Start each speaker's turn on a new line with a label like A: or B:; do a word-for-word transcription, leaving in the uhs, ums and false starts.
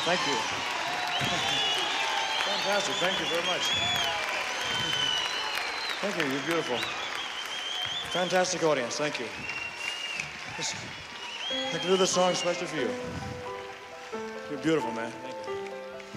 A: Thank you. Fantastic. Thank you very much. Thank you. You're beautiful. Fantastic audience. Thank you. Listen, I can do this song especially for you. You're beautiful, man. Thank you.